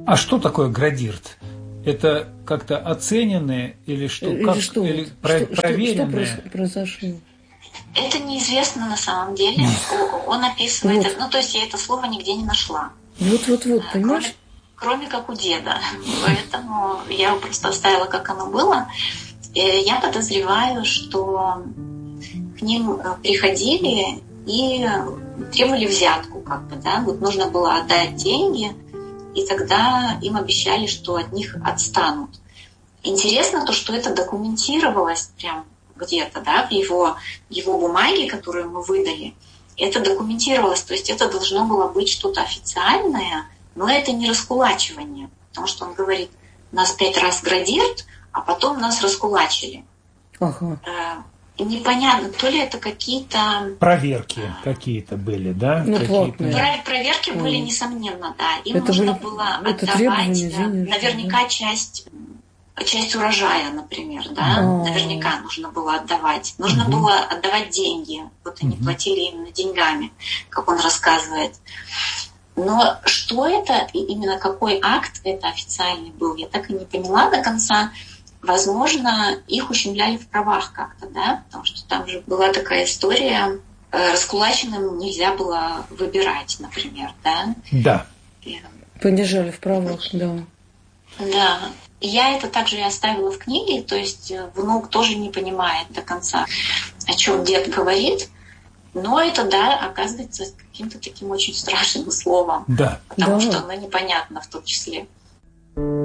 А что такое градирт? Это как-то оцененное или что? Или проверенное? Что произошло? Это неизвестно на самом деле. Он описывает... Ну, то есть я это слово нигде не нашла. Вот, понимаешь? Кроме как у деда. Поэтому я его просто оставила, как оно было. Я подозреваю, что к ним приходили и требовали взятку, как бы, да. Вот нужно было отдать деньги, и тогда им обещали, что от них отстанут. Интересно то, что это документировалось прям где-то, да, в его бумаге, которую мы выдали. Это документировалось, то есть это должно было быть что-то официальное, но это не раскулачивание, потому что он говорит, нас 5 раз градирт, а потом нас раскулачили. Ага. Непонятно, то ли это какие-то... Проверки какие-то были, да? Ну, плотные. Проверки были, несомненно, да. Им это нужно были, было отдавать наверняка часть урожая, например, да, наверняка нужно было отдавать. Нужно было отдавать деньги. Вот они платили именно деньгами, как он рассказывает. Но что это, и именно какой акт это официальный был, я так и не поняла до конца. Возможно, их ущемляли в правах как-то, да, потому что там же была такая история, раскулаченным нельзя было выбирать, например, да? Да. Понижали в правах, да. Да. Я это также и оставила в книге, то есть внук тоже не понимает до конца, о чем дед говорит, но это, да, оказывается каким-то таким очень страшным словом, да. потому что оно непонятно в том числе.